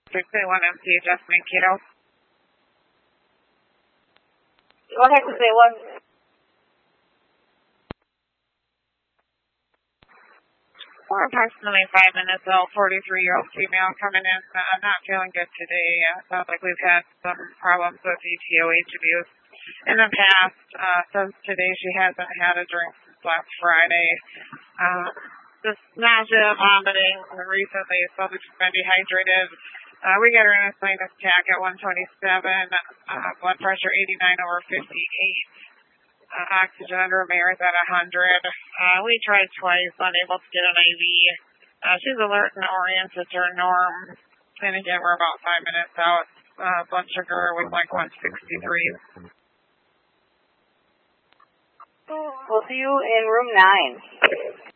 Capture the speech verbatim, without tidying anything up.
six eight one M C adjustment, kiddo. Go ahead, six eight one. We're approximately five minutes out, forty-three-year-old female coming in. Uh, not feeling good today. Uh, sounds like we've had some problems with E T O H abuse in the past. Uh, since today, she hasn't had a drink since last Friday. Uh, just nausea, vomiting recently, so she's been dehydrated. Uh, we got her in a sinus attack at one twenty-seven, uh, blood pressure eighty-nine over fifty-eight. Uh, oxygen under a mirror is at one hundred. Uh, we tried twice, unable to get an I V. Uh, she's alert and oriented to her norm. And again, we're about five minutes out. Uh, blood sugar was like one sixty-three. We'll see you in room nine.